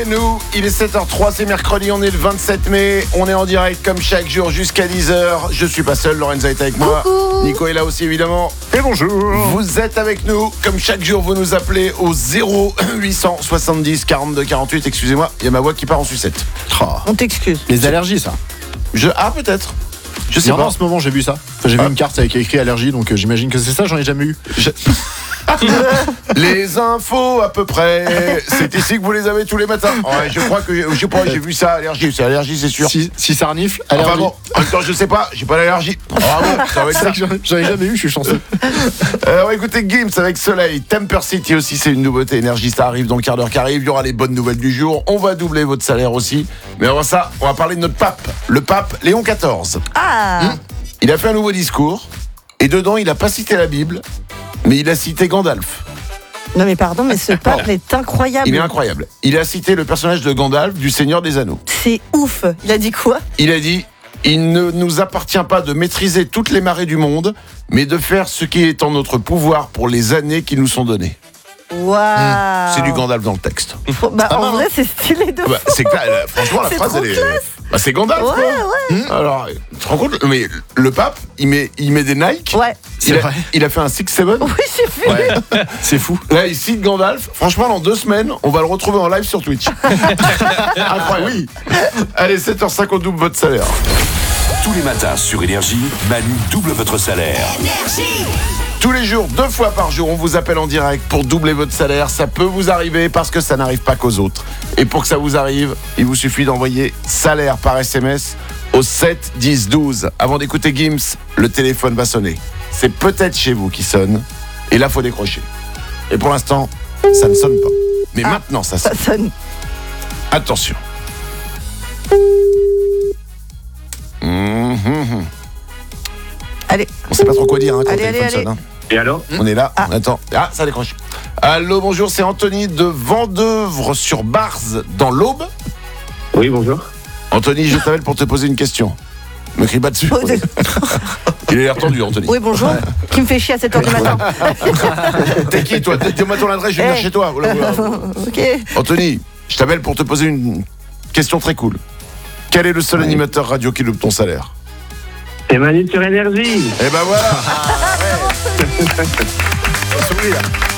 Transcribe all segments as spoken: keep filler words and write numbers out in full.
Nous, il est sept heures trois, c'est mercredi, on est le vingt-sept mai, on est en direct comme chaque jour jusqu'à dix heures. Je suis pas seul, Lorenza est avec moi. Coucou. Nico est là aussi évidemment. Et bonjour. Vous êtes avec nous, comme chaque jour vous nous appelez au zéro huit cent soixante-dix quarante-deux quarante-huit. Excusez-moi, il y a ma voix qui part en sucette. Oh. On t'excuse. Les allergies, ça. Je... Ah peut-être. Je sais Non, pas. en ce moment, j'ai vu ça. Enfin, j'ai Ah. vu une carte avec écrit allergie, donc euh, j'imagine que c'est ça, j'en ai jamais eu. Je- Les infos à peu près, c'est ici que vous les avez tous les matins. Ouais, je crois que je sais pas, j'ai vu ça, allergie, c'est allergie, c'est sûr. Si, si ça renifle, allergie. Enfin bon, en même temps, je sais pas, j'ai pas d'allergie. Ah bon, ça va être C'est ça. vrai que j'en- j'en ai jamais eu, je suis chanceux. Euh, on va écouter Gims avec Soleil. Temper City aussi, c'est une nouveauté énergie, ça arrive dans le quart d'heure qui arrive. Il y aura les bonnes nouvelles du jour. On va doubler votre salaire aussi. Mais avant ça, on va parler de notre pape, le pape Léon quatorze. Ah Il a fait un nouveau discours et dedans, il a pas cité la Bible, mais il a cité Gandalf. Non mais pardon, mais ce pape est incroyable. Il est incroyable. Il a cité le personnage de Gandalf du Seigneur des Anneaux. C'est ouf. Il a dit quoi? Il a dit « Il ne nous appartient pas de maîtriser toutes les marées du monde, mais de faire ce qui est en notre pouvoir pour les années qui nous sont données. Waouh. » C'est du Gandalf dans le texte. Bah, pas en mal, vrai, c'est stylé de Ah bah, fou. c'est clair, euh, franchement, la C'est phrase, trop elle est. Bah, c'est Gandalf, Ouais, quoi. ouais. Hum, Alors, tu te rends compte, mais le pape, il met, il met des Nike. Ouais. Il C'est a, vrai. il a fait un six sept. Oui, j'ai vu. Ouais, c'est fou. Là, il cite Gandalf. Franchement, dans deux semaines, on va le retrouver en live sur Twitch. Incroyable. Oui. Allez, sept heures cinq, on double votre salaire. Tous les matins sur Énergie, Manu double votre salaire. Tous les jours, deux fois par jour, on vous appelle en direct pour doubler votre salaire. Ça peut vous arriver parce que ça n'arrive pas qu'aux autres. Et pour que ça vous arrive, il vous suffit d'envoyer salaire par S M S au sept dix douze. Avant d'écouter Gims, le téléphone va sonner. C'est peut-être chez vous qui sonne. Et là, faut décrocher. Et pour l'instant, ça ne sonne pas. Mais Ah. maintenant, ça Ça sonne. sonne. Attention. Mhm. Allez. On sait pas trop quoi dire hein, quand Allez, le téléphone allez, allez. sonne. hein. Et alors? On est là, Ah. on attend. Ah, ça décroche. Allô, bonjour, c'est Anthony de Vendeuvre sur Barze dans l'Aube. Oui, bonjour. Anthony, je t'appelle pour te poser une question. Me crie pas dessus. Oh, de- Il a l'air tendu, Anthony. Oui, bonjour. Qui me fait chier à sept heures du matin. T'es qui, toi? Dis-moi ton adresse, je vais venir Eh. chez toi. Oula, oula. Ok. Anthony, je t'appelle pour te poser une question très cool. Quel est le seul Oui. animateur radio qui loupe ton salaire? C'est Manu sur Énergie. Eh ben voilà. Faut s'ouvrir.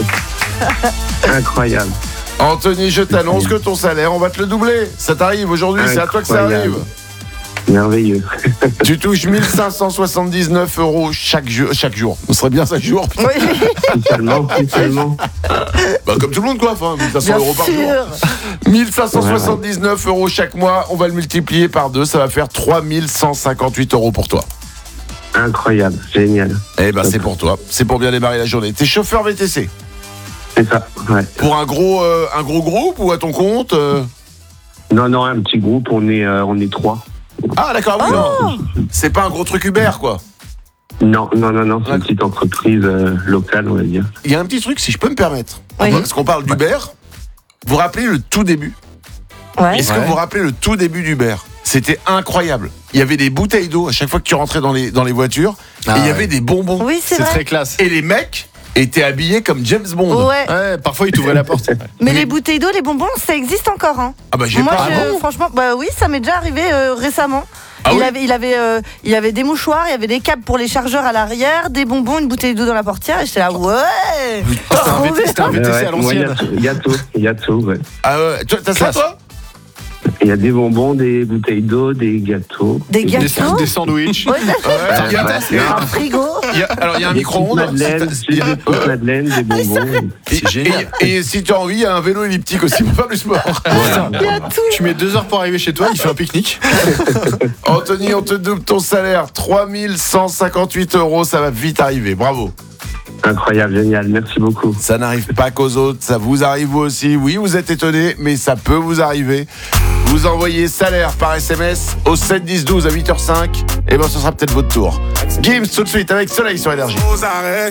Incroyable. Anthony, je t'annonce que ton salaire, on va te le doubler. Ça t'arrive aujourd'hui, c'est à toi que ça Incroyable. arrive. Merveilleux. Tu touches mille cinq cent soixante-dix-neuf euros chaque jour. Chaque jour. Ce serait bien chaque jour. Oui, Si seulement, si seulement. Bah, comme tout le monde, quoi. Enfin, mille cinq cents bien euros par jour. sûr. mille cinq cent soixante-dix-neuf euros chaque mois. On va le multiplier par deux. Ça va faire trois mille cent cinquante-huit euros pour toi. Incroyable. Génial. Eh ben, c'est pour toi. C'est pour bien démarrer la journée. T'es chauffeur V T C. C'est ça. Ouais. Pour un gros, euh, un gros groupe ou à ton compte euh Non, non, un petit groupe. On est, euh, on est trois. Ah, d'accord, oui, non. C'est pas un gros truc Uber, quoi. Non, non, non, non. C'est une Ouais. petite entreprise euh, locale, on va dire. Il y a un petit truc, si je peux me permettre. Oui. Parce qu'on parle d'Uber. Vous vous rappelez le tout début? Ouais. Est-ce que Ouais. vous vous rappelez le tout début d'Uber? C'était incroyable. Il y avait des bouteilles d'eau à chaque fois que tu rentrais dans les, dans les voitures. Ah et il y ouais. avait des bonbons. Oui, c'est C'est vrai. très classe. Et les mecs étaient habillés comme James Bond. Ouais. Ouais, parfois, il t'ouvrait la porte. Mais les bouteilles d'eau, les bonbons, ça existe encore. Hein. Ah bah j'ai Moi, pas. je- franchement, bah oui, ça m'est déjà arrivé euh, récemment. Ah il, oui avait, il, avait, euh, il avait des mouchoirs, il y avait des câbles pour les chargeurs à l'arrière, des bonbons, une bouteille d'eau dans la portière. Et j'étais là, ouais. C'était un V T C, c'était un V T C Ouais, à moi, il y a l'ancienne. tout, il y a tout. Il y a tout, ouais. Ah ouais. Tu- T'as ça Classe. toi? Il y a des bonbons, des bouteilles d'eau, des gâteaux. Des Des, gâteaux. des sandwichs. Ouais, Ouais, il y a- ouais. il y a- un frigo. il y a- Alors il y a un Des micro-ondes. petites madeleines, Il y a- des petites madeleines, des bonbons. Et, C'est génial. et- et si tu as envie, il y a un vélo elliptique aussi pour faire du sport. Voilà. Il y a tout. Tu mets deux heures pour arriver chez toi, il fait un pique-nique. Anthony, on te double ton salaire. trois mille cent cinquante-huit euros, ça va vite arriver. Bravo. Incroyable, génial. Merci beaucoup. Ça n'arrive pas qu'aux autres, ça vous arrive vous aussi. Oui, vous êtes étonné, mais ça peut vous arriver. Vous envoyez salaire par S M S au sept dix douze à huit heures cinq. Et ben ce sera peut-être votre tour. Gims tout de suite avec Soleil sur Énergie. Aux arrêts.